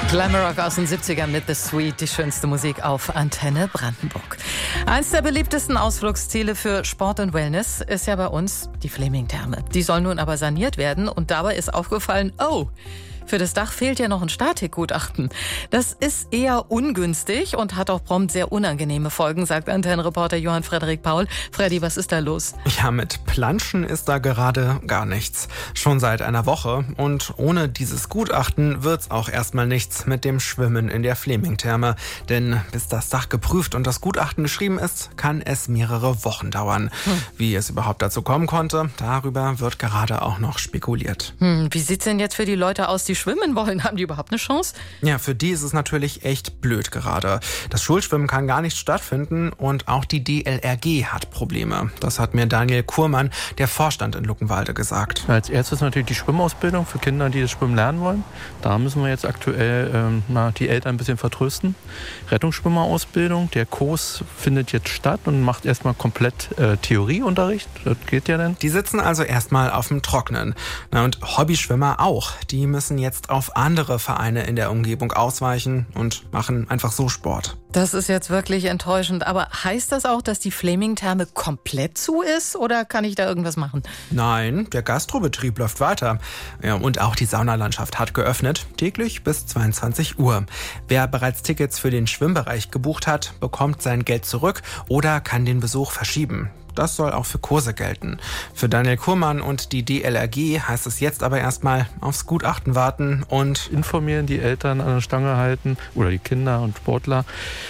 Glamrock aus den 70ern mit The Sweet, die schönste Musik auf Antenne Brandenburg. Eins der beliebtesten Ausflugsziele für Sport und Wellness ist ja bei uns die Fleming-Therme. Die soll nun aber saniert werden und dabei ist aufgefallen, für das Dach fehlt ja noch ein Statikgutachten. Das ist eher ungünstig und hat auch prompt sehr unangenehme Folgen, sagt Antennenreporter Johann Frederik Paul. Freddy, was ist da los? Ja, mit Planschen ist da gerade gar nichts. Schon seit einer Woche. Und ohne dieses Gutachten wird's auch erstmal nichts mit dem Schwimmen in der Fleming-Therme. Denn bis das Dach geprüft und das Gutachten geschrieben ist, kann es mehrere Wochen dauern. Wie es überhaupt dazu kommen konnte, darüber wird gerade auch noch spekuliert. Wie sieht's denn jetzt für die Leute aus, die schwimmen wollen? Haben die überhaupt eine Chance? Ja, für die ist es natürlich echt blöd gerade. Das Schulschwimmen kann gar nicht stattfinden und auch die DLRG hat Probleme. Das hat mir Daniel Kurmann, der Vorstand in Luckenwalde, gesagt. Als erstes natürlich die Schwimmausbildung für Kinder, die das Schwimmen lernen wollen. Da müssen wir jetzt aktuell die Eltern ein bisschen vertrösten. Rettungsschwimmerausbildung, der Kurs findet jetzt statt und macht erstmal komplett Theorieunterricht. Das geht ja dann. Die sitzen also erstmal auf dem Trocknen. Und Hobbyschwimmer auch. Die müssen jetzt auf andere Vereine in der Umgebung ausweichen und machen einfach so Sport. Das ist jetzt wirklich enttäuschend. Aber heißt das auch, dass die Fleming-Therme komplett zu ist? Oder kann ich da irgendwas machen? Nein, der Gastrobetrieb läuft weiter. Ja, und auch die Saunalandschaft hat geöffnet, täglich bis 22 Uhr. Wer bereits Tickets für den Schwimmbereich gebucht hat, bekommt sein Geld zurück oder kann den Besuch verschieben. Das soll auch für Kurse gelten. Für Daniel Kurmann und die DLRG heißt es jetzt aber erstmal aufs Gutachten warten und informieren, die Eltern an der Stange halten oder die Kinder und Sportler.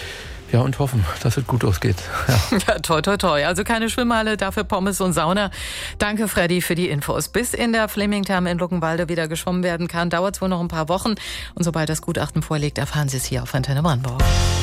Ja, und hoffen, dass es gut ausgeht. Ja, toi, toi, toi. Also keine Schwimmhalle, dafür Pommes und Sauna. Danke, Freddy, für die Infos. Bis in der Fleming-Therme in Luckenwalde wieder geschwommen werden kann, dauert es wohl noch ein paar Wochen. Und sobald das Gutachten vorliegt, erfahren Sie es hier auf Antenne Brandenburg.